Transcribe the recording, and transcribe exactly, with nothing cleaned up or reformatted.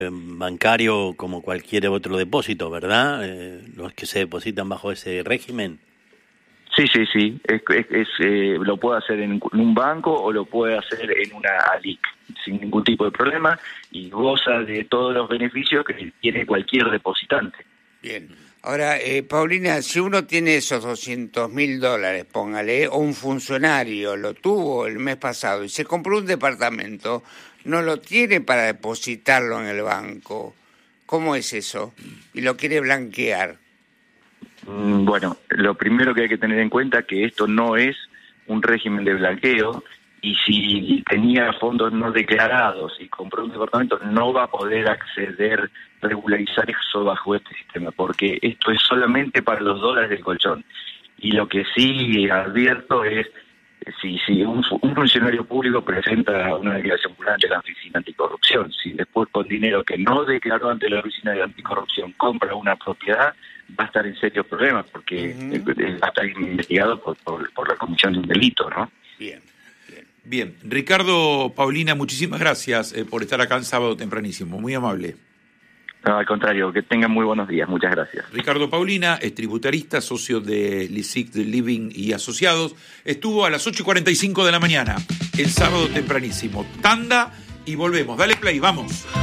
bancario como cualquier otro depósito, ¿verdad? Eh, los que se depositan bajo ese régimen. Sí, sí, sí. Es, es, es, eh, lo puede hacer en un banco o lo puede hacer en una A L I C sin ningún tipo de problema y goza de todos los beneficios que tiene cualquier depositante. Bien. Ahora, eh, Paulina, si uno tiene esos doscientos mil dólares, póngale, o un funcionario lo tuvo el mes pasado y se compró un departamento, no lo tiene para depositarlo en el banco. ¿Cómo es eso? Y lo quiere blanquear. Bueno, lo primero que hay que tener en cuenta es que esto no es un régimen de blanqueo y si tenía fondos no declarados y compró un departamento no va a poder acceder, regularizar eso bajo este sistema, porque esto es solamente para los dólares del colchón. Y lo que sí advierto es, si, si un, un funcionario público presenta una declaración ante la Oficina Anticorrupción, si después con dinero que no declaró ante la Oficina de Anticorrupción compra una propiedad, va a estar en serios problemas porque uh-huh. va a estar investigado por, por, por la comisión de un delito, ¿no? Bien, bien. Bien. Ricardo, Paulina, muchísimas gracias eh, por estar acá en Sábado Tempranísimo. Muy amable. No, al contrario, que tengan muy buenos días. Muchas gracias. Ricardo Paulina es tributarista, socio de Lisic Living y Asociados. Estuvo a las ocho y cuarenta y cinco de la mañana, el Sábado Tempranísimo. Tanda y volvemos. Dale play, vamos.